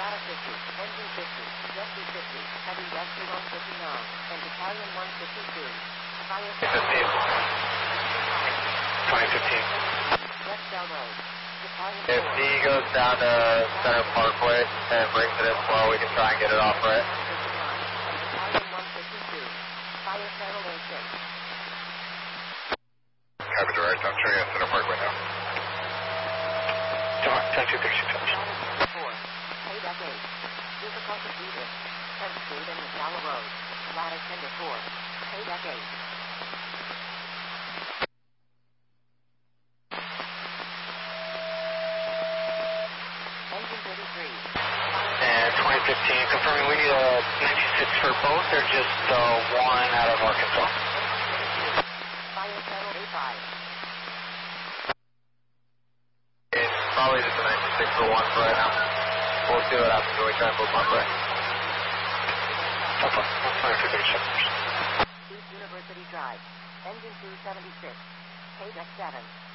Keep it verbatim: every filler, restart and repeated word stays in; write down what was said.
Ladder fifty, Engine fifty, Rescue fifty, Heavy Rescue one fifty-nine, and Battalion one fifty-two. Fire fifteen. twenty fifteen. West Bell Road. Battalion If four. D goes down to Center Parkway and brings it in slow, we can try and get it off right. Battalion one fifty-two. Fire channel in six. Copy direct, I'm turning at Center Parkway now. ten two thirty-six. four. Pay deck eight. Difficulty Edith. tenth Street and McDowell Road. Ladder ten to four. Pay deck eight. Engine thirty-three. And twenty fifteen, confirming we need a ninety-six for both or just uh, one out of Arkansas? Fire channel A five. It's probably just a ninety-six for one for right now. We'll see what happens when we try and book one for it. That's fine. That's fine for thirty-seven. East University Drive. Engine two seventy-six. Pay deck seven.